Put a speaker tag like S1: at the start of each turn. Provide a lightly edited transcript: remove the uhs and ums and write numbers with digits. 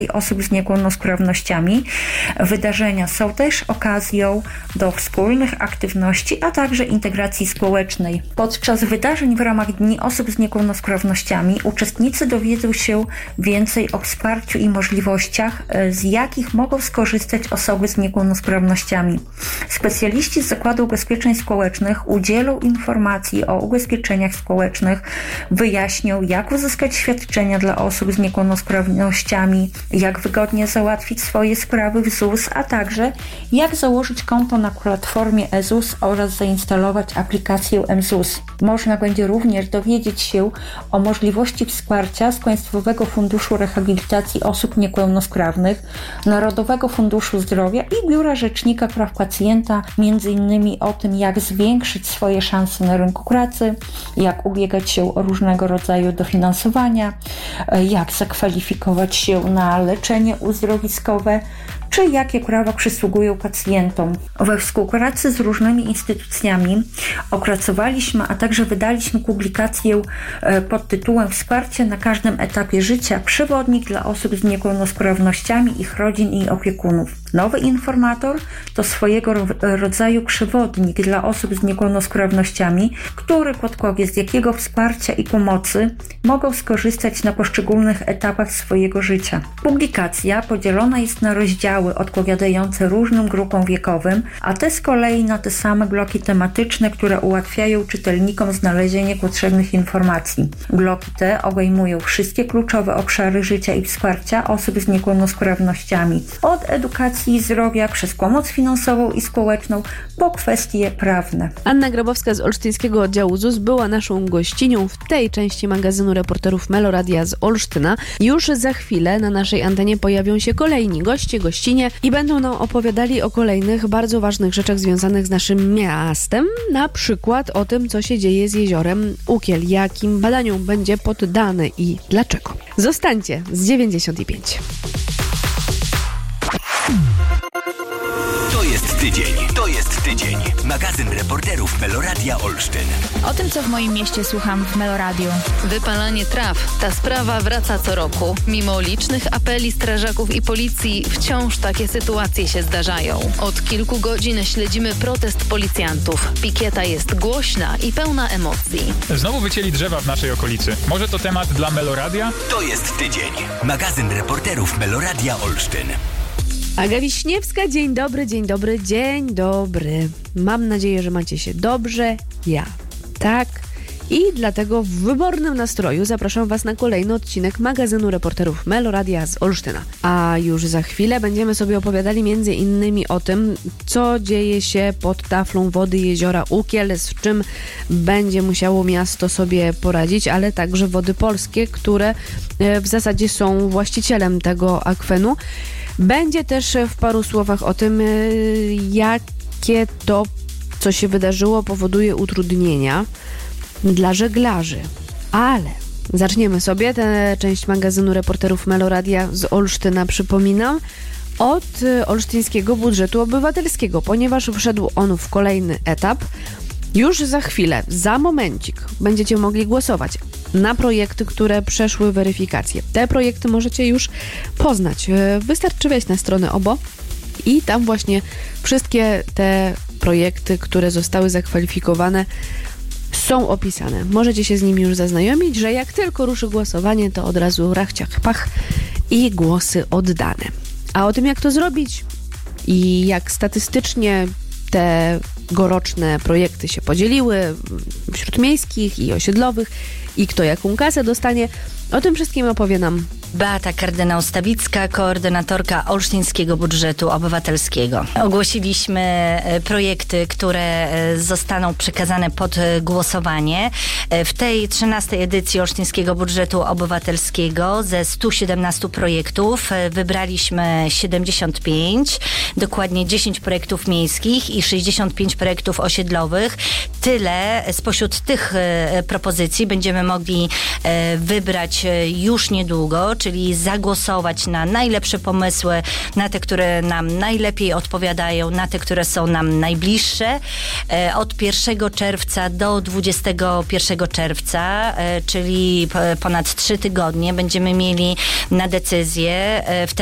S1: osób z niepełnosprawnościami. Wydarzenia są też okazją do wspólnych aktywności, a także integracji społecznej. Podczas wydarzeń w ramach Dni Osób z Niepełnosprawnościami uczestnicy dowiedzą się więcej o wsparciu i możliwościach, z jakich mogą skorzystać osoby z niepełnosprawnościami. Specjaliści z Zakładu Ubezpieczeń Społecznych udzielą informacji o ubezpieczeniach społecznych, wyjaśnią, jak uzyskać świadczenia dla osób z niepełnosprawnościami, jak wygodnie załatwić swoje sprawy w ZUS, a także jak założyć konto na platformie eZUS oraz zainstalować aplikację mZUS. Można będzie również dowiedzieć się o możliwości wsparcia z Państwowego Funduszu Rehabilitacji Osób Niepełnosprawnych, Narodowego Funduszu Zdrowia i Biura Rzecznika Praw Pacjenta, m.in. o tym, jak zwiększyć swoje szanse na rynku pracy, jak ubiegać się o różnego rodzaju dofinansowania, jak zakwalifikować się na leczenie uzdrowiskowe, czy jakie prawa przysługują pacjentom. We współpracy z różnymi instytucjami opracowaliśmy, a także wydaliśmy publikację pod tytułem Wsparcie na każdym etapie życia. Przewodnik dla osób z niepełnosprawnościami, ich rodzin i opiekunów. Nowy informator to swojego rodzaju przewodnik dla osób z niepełnosprawnościami, który podpowie, z jakiego wsparcia i pomocy mogą skorzystać na poszczególnych etapach swojego życia. Publikacja podzielona jest na rozdziały odpowiadające różnym grupom wiekowym, a te z kolei na te same bloki tematyczne, które ułatwiają czytelnikom znalezienie potrzebnych informacji. Bloki te obejmują wszystkie kluczowe obszary życia i wsparcia osób z niepełnosprawnościami, od edukacji i zdrowia przez pomoc finansową i społeczną po kwestie prawne.
S2: Anna Grabowska z olsztyńskiego oddziału ZUS była naszą gościnią w tej części magazynu reporterów Meloradia z Olsztyna. Już za chwilę na naszej antenie pojawią się kolejni goście, gościnie i będą nam opowiadali o kolejnych bardzo ważnych rzeczach związanych z naszym miastem, na przykład o tym, co się dzieje z jeziorem Ukiel, jakim badaniom będzie poddane i dlaczego. Zostańcie z 95.
S3: To jest tydzień. Magazyn reporterów Meloradia Olsztyn.
S4: O tym, co w moim mieście słucham w Meloradiu.
S5: Wypalanie traw. Ta sprawa wraca co roku. Mimo licznych apeli strażaków i policji, wciąż takie sytuacje się zdarzają. Od kilku godzin śledzimy protest policjantów. Pikieta jest głośna i pełna emocji.
S6: Znowu wycięli drzewa w naszej okolicy. Może to temat dla Meloradia?
S3: To jest tydzień. Magazyn reporterów Meloradia Olsztyn.
S2: Aga Wiśniewska, dzień dobry, dzień dobry, dzień dobry. Mam nadzieję, że macie się dobrze. Ja tak. I dlatego w wybornym nastroju zapraszam Was na kolejny odcinek magazynu reporterów Meloradia z Olsztyna. A już za chwilę będziemy sobie opowiadali między innymi o tym, co dzieje się pod taflą wody jeziora Ukiel, z czym będzie musiało miasto sobie poradzić, ale także Wody Polskie, które w zasadzie są właścicielem tego akwenu. Będzie też w paru słowach o tym, jakie to, co się wydarzyło, powoduje utrudnienia dla żeglarzy. Ale zaczniemy sobie tę część magazynu reporterów Meloradia z Olsztyna, przypominam, od olsztyńskiego budżetu obywatelskiego, ponieważ wszedł on w kolejny etap. Już za chwilę, za momencik będziecie mogli głosować na projekty, które przeszły weryfikację. Te projekty możecie już poznać. Wystarczy wejść na stronę OBO i tam właśnie wszystkie te projekty, które zostały zakwalifikowane, są opisane. Możecie się z nimi już zaznajomić, że jak tylko ruszy głosowanie, to od razu rachciach pach i głosy oddane. A o tym, jak to zrobić i jak statystycznie te tegoroczne projekty się podzieliły wśród miejskich i osiedlowych i kto jaką kasę dostanie. O tym wszystkim opowie nam
S7: Beata Kardynał-Stawicka, koordynatorka Olsztyńskiego Budżetu Obywatelskiego. Ogłosiliśmy projekty, które zostaną przekazane pod głosowanie. W tej 13. edycji Olsztyńskiego Budżetu Obywatelskiego ze 117 projektów wybraliśmy 75, dokładnie 10 projektów miejskich i 65 projektów osiedlowych. Tyle spośród tych propozycji będziemy będziemy mogli wybrać już niedługo, czyli zagłosować na najlepsze pomysły, na te, które nam najlepiej odpowiadają, na te, które są nam najbliższe. Od 1 czerwca do 21 czerwca, czyli ponad 3 tygodnie będziemy mieli na decyzję.